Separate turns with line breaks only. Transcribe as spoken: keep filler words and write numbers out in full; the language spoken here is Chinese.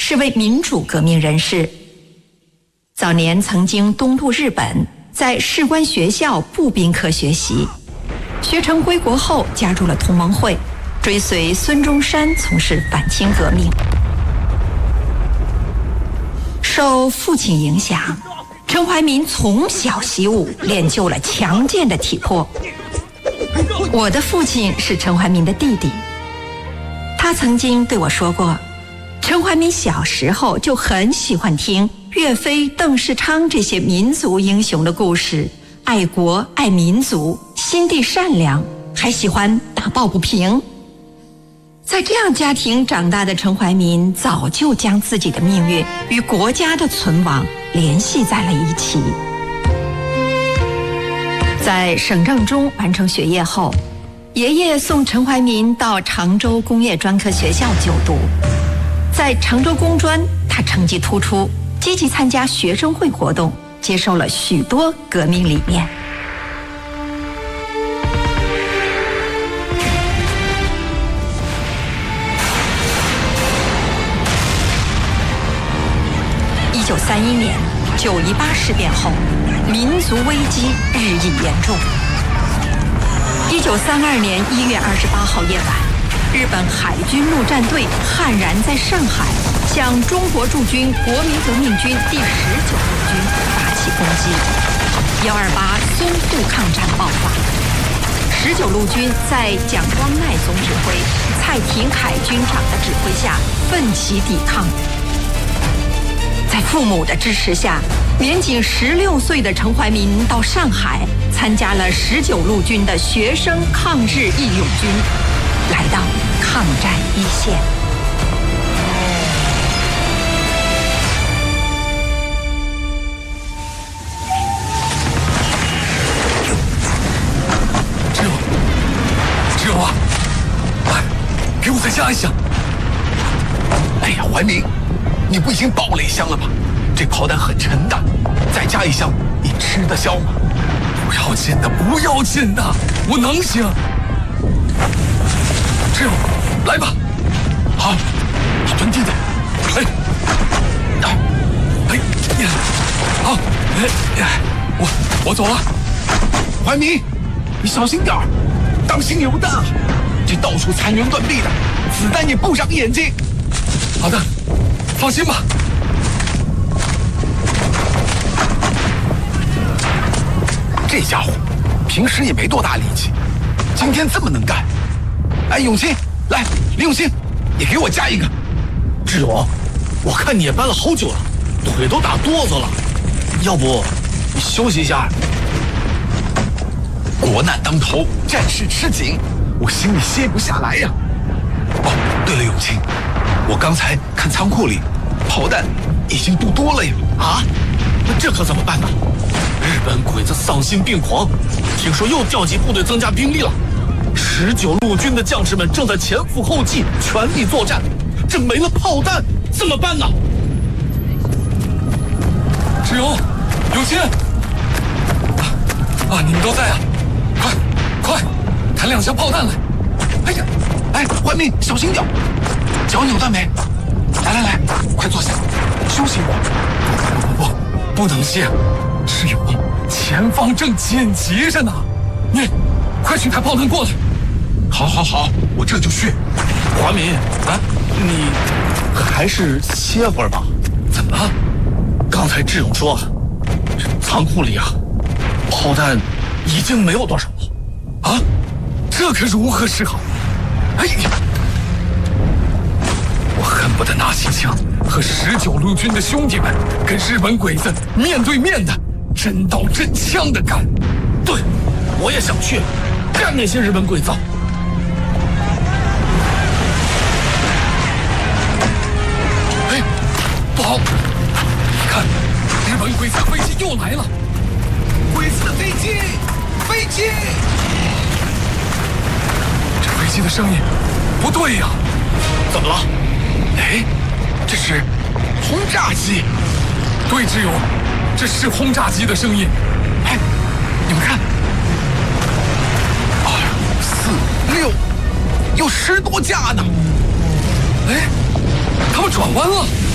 是位民主革命人士。早年曾经东渡日本，在士官学校步兵科学习，学成归国后加入了同盟会，追随孙中山从事反清革命。受父亲影响，陈怀民从小习武，练就了强健的体魄。我的父亲是陈怀民的弟弟，他曾经对我说过，陈怀民小时候就很喜欢听岳飞、邓世昌这些民族英雄的故事，爱国爱民族，心地善良，还喜欢打抱不平。在这样家庭长大的陈怀民，早就将自己的命运与国家的存亡联系在了一起。在省政中完成学业后，爷爷送陈怀民到常州工业专科学校就读。在常州工专，他成绩突出，积极参加学生会活动，接受了许多革命理念。一九三一年九一八事变后，民族危机日益严重。一九三二年一月二十八号夜晚，日本海军陆战队悍然在上海向中国驻军国民革命军第十九路军发起攻击，一二八淞沪抗战爆发。十九路军在蒋光鼐总指挥、蔡廷锴军长的指挥下奋起抵抗。在父母的支持下，年仅十六岁的陈怀民到上海参加了十九路军的学生抗日义勇军，来到抗战一线。
只有，只有啊！来，给我再加一箱。哎呀，怀民，你不已经爆了一箱了吗？这炮弹很沉的，再加一箱，你吃得消吗？不要紧的，不要紧的，我能行。只有，来吧。好，你蹲地的。哎，哎，哎，好，哎，我我走了。怀民，你小心点儿，当心有弹啊！这到处残垣断壁的，子弹也不长眼睛。好的，放心吧。这家伙平时也没多大力气，今天这么能干。哎，永清，来，李永清，你给我加一个。
志勇，我看你也搬了好久了，腿都打哆嗦了，要不你休息一下？
国难当头，战事吃紧，我心里歇不下来呀。哦，对了，永清，我刚才看仓库里炮弹已经不多了呀。
啊？那这可怎么办呢？日本鬼子丧心病狂，听说又调集部队增加兵力了。十九路军的将士们正在前赴后继，全力作战。这没了炮弹怎么办呢？
志勇，永清，啊啊，你们都在啊！快快，弹两箱炮弹来！哎呀，哎，怀民，小心点，脚扭断没？来来来，快坐下，休息一会儿。不不不，不能歇。志勇，前方正紧急着呢，你快去抬炮弹过来。好，好，好，我这就去。
华民啊，你还是歇会儿吧。
怎么？
刚才志勇说，这仓库里啊，炮弹已经没有多少了。
啊，这可如何是好？哎呀，我恨不得拿起枪和十九路军的兄弟们跟日本鬼子面对面的真刀真枪的干。
对，我也想去干那些日本鬼子。
哎，不好！你看，日本鬼子飞机又来了！鬼子的飞机，飞机！这飞机的声音不对呀！
怎么了？
哎，这是轰炸机。对，志勇，这是轰炸机的声音。哎，你们看，二四六，有十多架呢。哎，他们转弯了。